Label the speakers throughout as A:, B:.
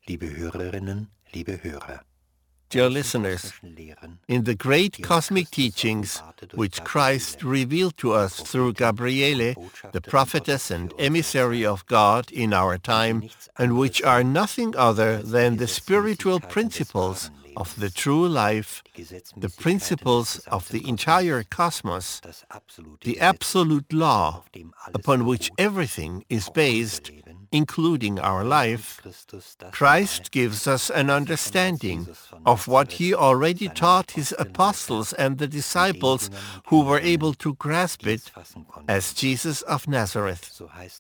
A: Liebe Hörerinnen, liebe Hörer.
B: Dear listeners, in the great cosmic teachings which Christ revealed to us through Gabriele, the prophetess and emissary of God in our time, and which are nothing other than the spiritual principles of the true life, the principles of the entire cosmos, the absolute law upon which everything is based, including our life, Christ gives us an understanding of what he already taught his apostles and the disciples who were able to grasp it as Jesus of Nazareth.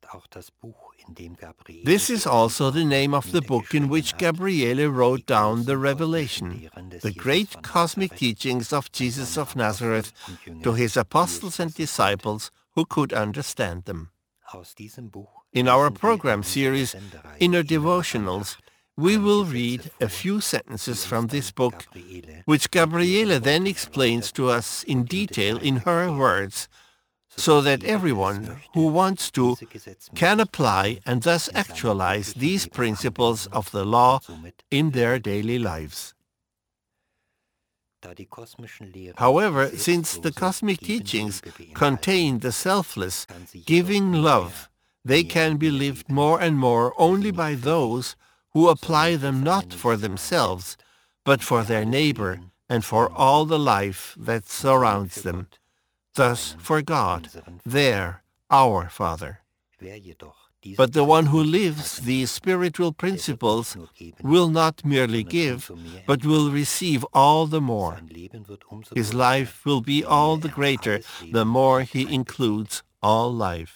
B: This is also the name of the book in which Gabriele wrote down the revelation, the great cosmic teachings of Jesus of Nazareth, to his apostles and disciples who could understand them. In our program series, Inner Devotionals, we will read a few sentences from this book, which Gabriele then explains to us in detail in her words, so that everyone who wants to can apply and thus actualize these principles of the law in their daily lives. However, since the cosmic teachings contain the selfless, giving love, they can be lived more and more only by those who apply them not for themselves, but for their neighbor and for all the life that surrounds them. Thus, for God, our Father. But the one who lives these spiritual principles will not merely give, but will receive all the more. His life will be all the greater the more he includes all life.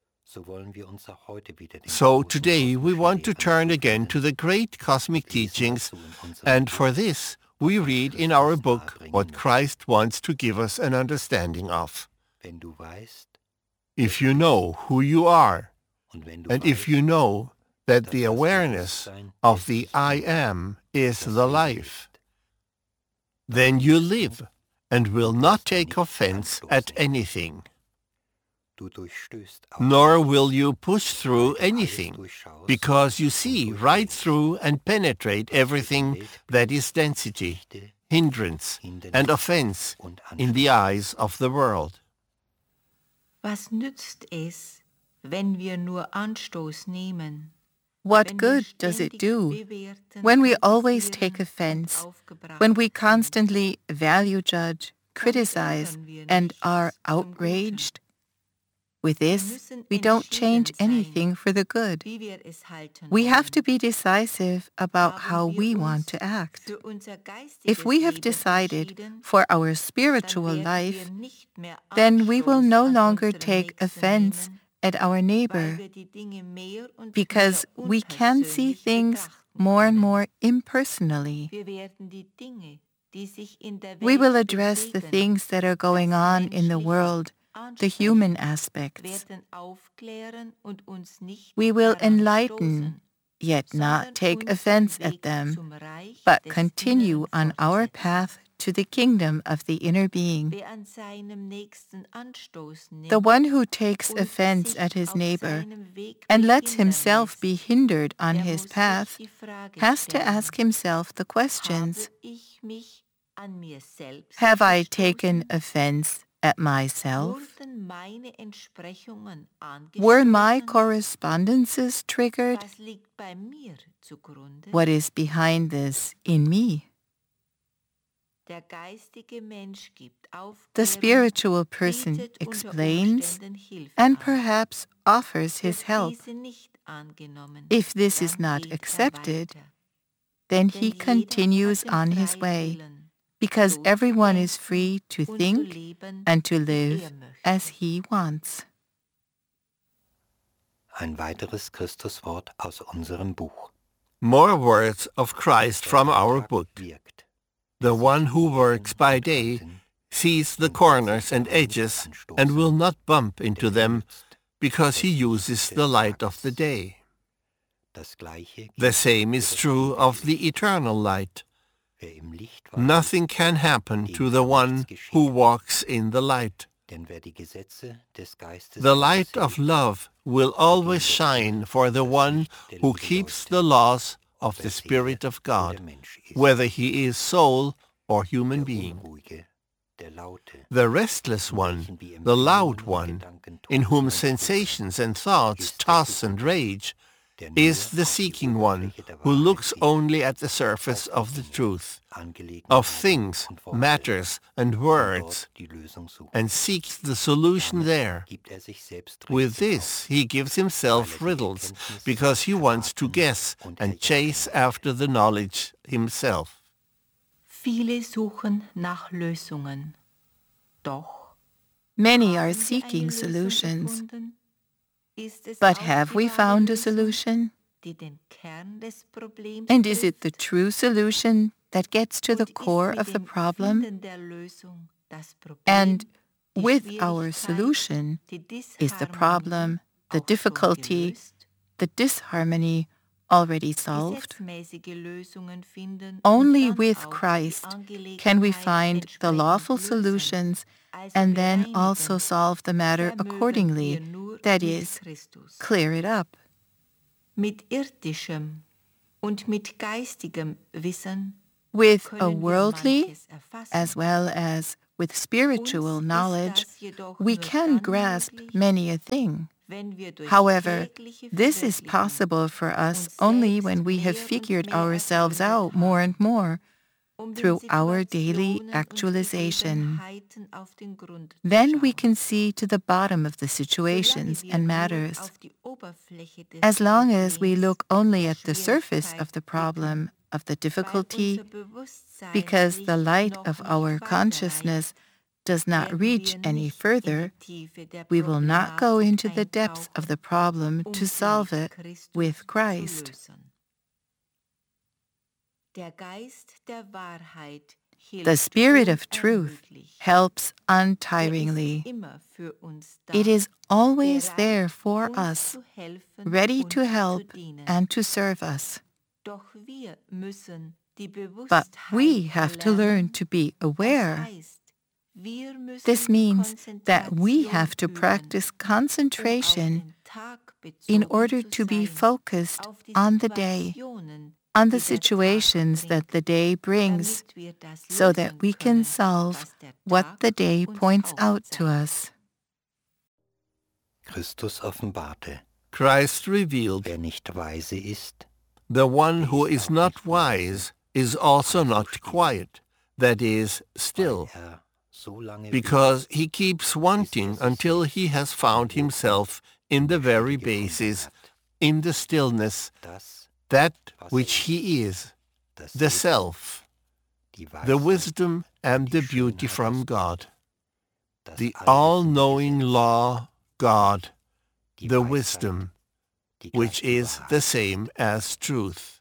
B: So today we want to turn again to the great cosmic teachings, and for this we read in our book what Christ wants to give us an understanding of. If you know who you are, and if you know that the awareness of the I Am is the life, then you live and will not take offense at anything. Nor will you push through anything, because you see right through and penetrate everything that is density, hindrance, and offense in the eyes of the world.
C: Was nützt es, wenn wir nur Anstoß nehmen?
D: What good does it do when we always take offense, when we constantly value judge, criticize, and are outraged? With this, we don't change anything for the good. We have to be decisive about how we want to act. If we have decided for our spiritual life, then we will no longer take offense at our neighbor, because we can see things more and more impersonally. We will address the things that are going on in the world, the human aspects. We will enlighten, yet not take offense at them, but continue on our path to the kingdom of the inner being. The one who takes offense at his neighbor and lets himself be hindered on his path has to ask himself the questions: have I taken offense at myself? Were my correspondences triggered? What is behind this in me? The spiritual person explains and perhaps offers his help. If this is not accepted, then he continues on his way, because everyone is free to think and to live as he wants.
A: Ein weiteres Christuswort aus unserem Buch.
B: More words of Christ from our book. The one who works by day sees the corners and edges and will not bump into them, because he uses the light of the day. The same is true of the eternal light. Nothing can happen to the one who walks in the light. The light of love will always shine for the one who keeps the laws of the Spirit of God, whether he is soul or human being. The restless one, the loud one, in whom sensations and thoughts toss and rage, is the seeking one who looks only at the surface of the truth, of things, matters, and words, and seeks the solution there. With this, he gives himself riddles, because he wants to guess and chase after the knowledge himself.
C: Viele suchen nach Lösungen. Doch
D: Many are seeking solutions. But have we found a solution? And is it the true solution that gets to the core of the problem? And with our solution, is the problem, the difficulty, the disharmony already solved? Only with Christ can we find the lawful solutions and then also solve the matter accordingly, that is, clear it up.
C: Mit irdischem und mit geistigem Wissen,
D: with a worldly as well as with spiritual knowledge, we can grasp many a thing. However, this is possible for us only when we have figured ourselves out more and more through our daily actualization. Then we can see to the bottom of the situations and matters. As long as we look only at the surface of the problem, of the difficulty, because the light of our consciousness does not reach any further, we will not go into the depths of the problem to solve it with Christ. The Spirit of Truth helps untiringly. It is always there for us, ready to help and to serve us. But we have to learn to be aware. This means that we have to practice concentration in order to be focused on the day, on the situations that the day brings, so that we can solve what the day points out to us.
A: Christus offenbarte.
B: Christ revealed,
A: Wer nicht weise ist,
B: the one who is not wise is also not quiet, that is, still, because he keeps wanting until he has found himself in the very basis, in the stillness, that which he is, the self, the wisdom and the beauty from God, the all-knowing law, God, the wisdom, which is the same as truth.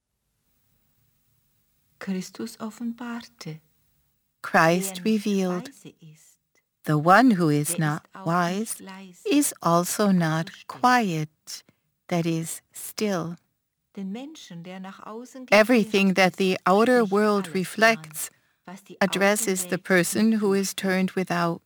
C: Christus offenbarte.
D: Christ revealed. The one who is not wise is also not quiet, that is, still. Everything that the outer world reflects addresses the person who is turned without.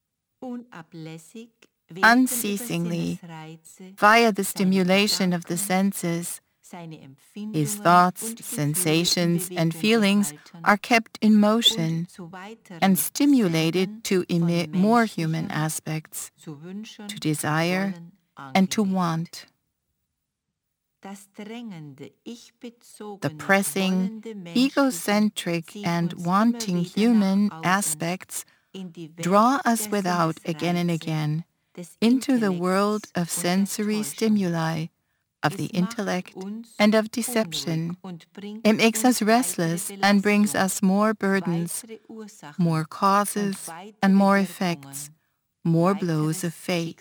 D: Unceasingly, via the stimulation of the senses, his thoughts, sensations, and feelings are kept in motion and stimulated to emit more human aspects, to desire and to want. The pressing, egocentric, and wanting human aspects draw us without again and again into the world of sensory stimuli, of the intellect and of deception. It makes us restless and brings us more burdens, more causes and more effects, more blows of fate.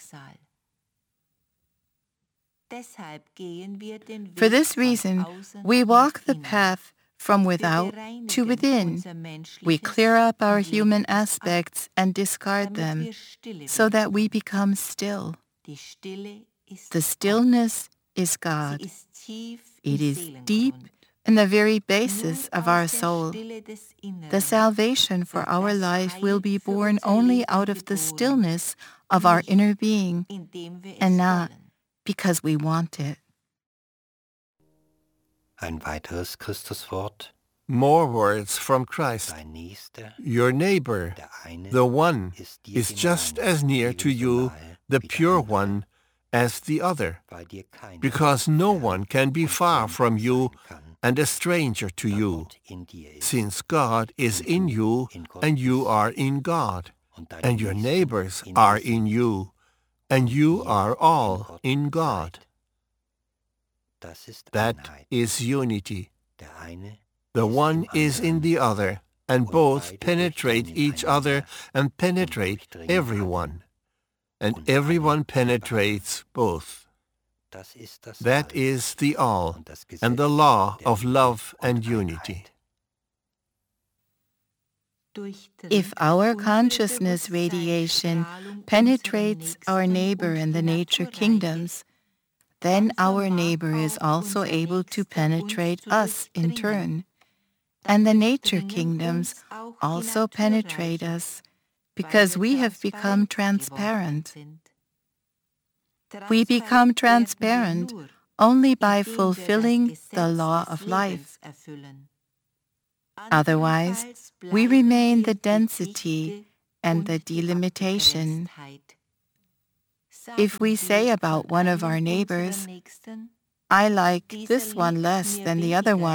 D: For this reason, we walk the path from without to within. We clear up our human aspects and discard them so that we become still. The stillness is God. It is deep in the very basis of our soul. The salvation for our life will be born only out of the stillness of our inner being and not because we want it.
A: Ein weiteres Christuswort.
B: More words from Christ.
A: Dein Nächster,
B: Your neighbor,
A: der eine,
B: the one,
A: ist dir
B: is just
A: gemein,
B: as near to
A: ebenso
B: you,
A: nahe
B: the
A: wie der
B: pure
A: andere,
B: one, as the other,
A: weil dir keiner
B: because no
A: fern
B: one can be
A: und
B: far
A: fremd
B: from you
A: sein kann,
B: and a stranger to
A: da
B: you,
A: Gott in dir ist,
B: since God is
A: und
B: in
A: du
B: you
A: in Gott
B: and you
A: bist,
B: are in God,
A: und deine
B: and your
A: Nächsten
B: neighbors
A: in
B: are
A: dir
B: in
A: sind,
B: you, and
A: und
B: you
A: ihr
B: are all in
A: Gott
B: God.
A: seid. Das ist
B: That
A: Einheit.
B: is unity.
A: Der eine
B: The
A: ist
B: one
A: im
B: is in
A: anderen,
B: the other, and
A: und
B: both
A: beide
B: penetrate
A: durchdringen
B: each other
A: einander
B: and penetrate
A: durchdringen
B: everyone, and
A: und
B: everyone
A: alle
B: penetrates both.
A: Das ist das
B: That
A: All
B: is the all,
A: und das
B: and the
A: Gesetz
B: law
A: der
B: of
A: Liebe
B: love
A: und
B: and unity.
D: If our consciousness radiation penetrates our neighbor in the nature kingdoms, then our neighbor is also able to penetrate us in turn, and the nature kingdoms also penetrate us, because we have become transparent. We become transparent only by fulfilling the law of life. Otherwise, we remain the density and the delimitation. If we say about one of our neighbors, "I like this one less than the other one,"